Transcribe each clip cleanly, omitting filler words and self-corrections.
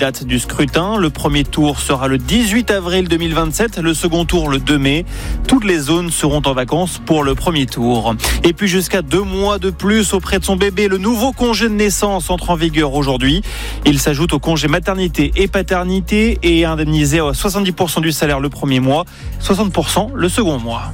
date du scrutin. Le premier tour sera le 18 avril 2027, le second tour le 2 mai. Toutes les zones seront en vacances pour le premier tour. Et puis jusqu'à 2 mois de plus auprès de son bébé, le nouveau congé de naissance entre en vigueur aujourd'hui. Il s'ajoute au congé maternité et paternité et est indemnisé à 70% du salaire le premier mois, 60% le second mois.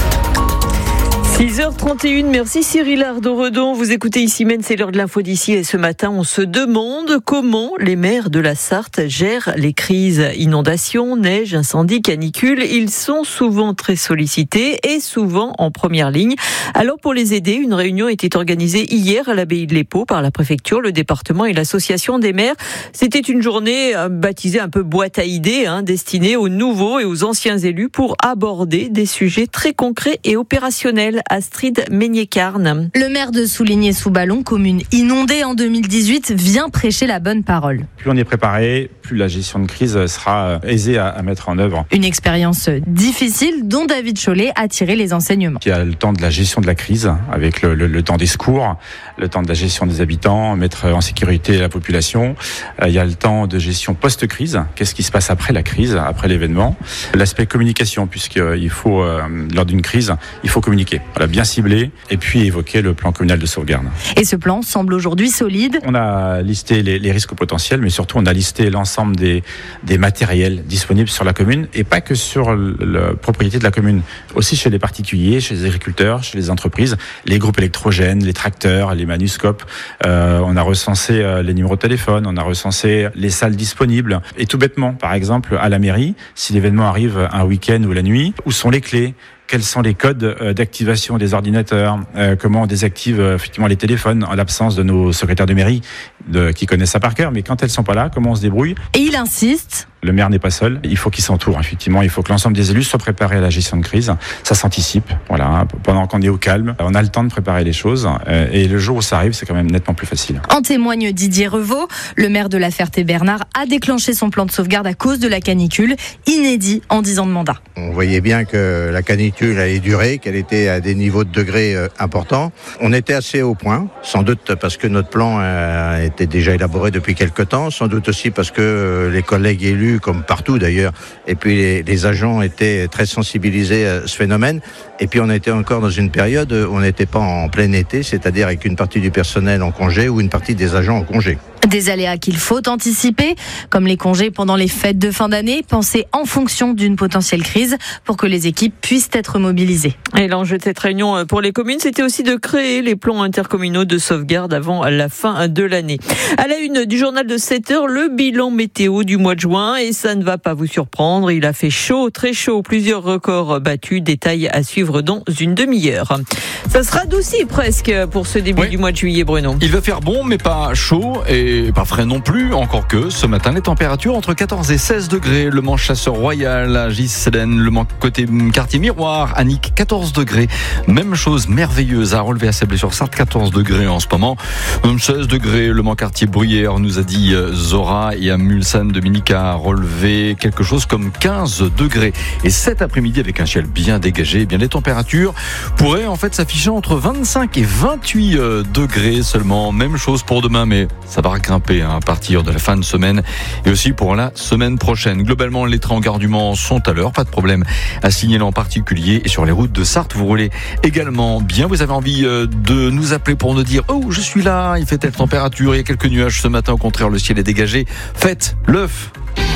6h31, merci Cyril Ardo-Redon. Vous écoutez ici Maine, c'est l'heure de l'info d'ici. Et ce matin, on se demande comment les maires de la Sarthe gèrent les crises inondations, neige, incendies, canicules. Ils sont souvent très sollicités et souvent en première ligne. Alors pour les aider, une réunion était organisée hier à l'abbaye de l'Épau par la préfecture, le département et l'association des maires. C'était une journée baptisée un peu boîte à idées, destinée aux nouveaux et aux anciens élus pour aborder des sujets très concrets et opérationnels. Astrid Meignet-Carne. Le maire de Souligné-sous-Ballon, commune inondée en 2018, vient prêcher la bonne parole. Plus on est préparé, plus la gestion de crise sera aisée à mettre en œuvre. Une expérience difficile dont David Chollet a tiré les enseignements. Il y a le temps de la gestion de la crise, avec le temps des secours, le temps de la gestion des habitants, mettre en sécurité la population. Il y a le temps de gestion post-crise. Qu'est-ce qui se passe après la crise, après l'événement? L'aspect communication, puisqu'il faut, lors d'une crise, il faut communiquer. Voilà, bien ciblé, et puis évoquer le plan communal de sauvegarde. Et ce plan semble aujourd'hui solide. On a listé les risques potentiels, mais surtout on a listé l'ensemble des matériels disponibles sur la commune, et pas que sur la propriété de la commune, aussi chez les particuliers, chez les agriculteurs, chez les entreprises, les groupes électrogènes, les tracteurs, les manuscopes. On a recensé les numéros de téléphone, on a recensé les salles disponibles. Et tout bêtement, par exemple, à la mairie, si l'événement arrive un week-end ou la nuit, où sont les clés ? Quels sont les codes d'activation des ordinateurs? Comment on désactive effectivement les téléphones en l'absence de nos secrétaires de mairie qui connaissent ça par cœur? Mais quand elles sont pas là, comment on se débrouille? Et il insiste. Le maire n'est pas seul. Il faut qu'il s'entoure, effectivement. Il faut que l'ensemble des élus soient préparés à la gestion de crise. Ça s'anticipe. Voilà. Pendant qu'on est au calme, on a le temps de préparer les choses. Et le jour où ça arrive, c'est quand même nettement plus facile. En témoigne Didier Revaux. Le maire de La Ferté-Bernard a déclenché son plan de sauvegarde à cause de la canicule, inédit en 10 ans de mandat. On voyait bien que la canicule allait durer, qu'elle était à des niveaux de degrés importants. On était assez au point, sans doute parce que notre plan était déjà élaboré depuis quelque temps, sans doute aussi parce que les collègues élus, comme partout d'ailleurs, et puis les agents étaient très sensibilisés à ce phénomène. Et puis on était encore dans une période où on n'était pas en plein été, c'est-à-dire avec une partie du personnel en congé ou une partie des agents en congé. Des aléas qu'il faut anticiper, comme les congés pendant les fêtes de fin d'année, pensés en fonction d'une potentielle crise pour que les équipes puissent être mobilisées. Et l'enjeu de cette réunion pour les communes, c'était aussi de créer les plans intercommunaux de sauvegarde avant la fin de l'année. À la une du journal de 7h, le bilan météo du mois de juin, et ça ne va pas vous surprendre, il a fait chaud, très chaud, plusieurs records battus, détails à suivre dans une demi-heure. Ça sera radouci presque pour ce début du mois de juillet, Bruno. Il va faire bon, mais pas chaud et pas frais non plus, encore que ce matin, les températures entre 14 et 16 degrés. Le Mans Chasseur Royal, à Gisèle, le Mans côté quartier Miroir, à Nick, 14 degrés. Même chose merveilleuse à relever à Sablé-sur-Sarthe, 14 degrés en ce moment. 16 degrés, le Mans quartier Bruyère, nous a dit Zora, et à Mulsanne, Dominique a relevé quelque chose comme 15 degrés. Et cet après-midi, avec un ciel bien dégagé, les températures pourraient en fait s'afficher entre 25 et 28 degrés seulement. Même chose pour demain, mais ça va grimper à partir de la fin de semaine et aussi pour la semaine prochaine. Globalement, les trains en gare du Mans sont à l'heure, pas de problème à signaler en particulier. Et sur les routes de Sarthe, vous roulez également bien. Vous avez envie de nous appeler pour nous dire « Oh, je suis là, il fait telle température, il y a quelques nuages ce matin, au contraire, le ciel est dégagé. » Faites l'œuf.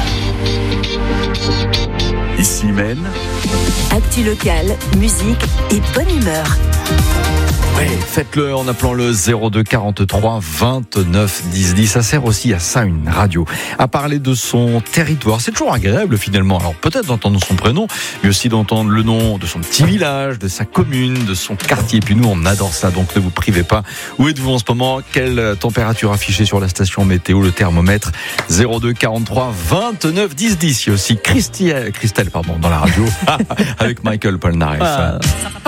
Ici même. Actu locale, musique et bonne humeur. Ouais, faites-le en appelant le 02 43 29 10 10. Ça sert aussi à ça, une radio, à parler de son territoire. C'est toujours agréable finalement. Alors peut-être d'entendre son prénom, mais aussi d'entendre le nom de son petit village, de sa commune, de son quartier. Et puis nous, on adore ça, donc ne vous privez pas. Où êtes-vous en ce moment? Quelle température affichée sur la station météo, le thermomètre? 02 43 29 10 10. Il y a aussi Christelle dans la radio avec Michael Polnareff.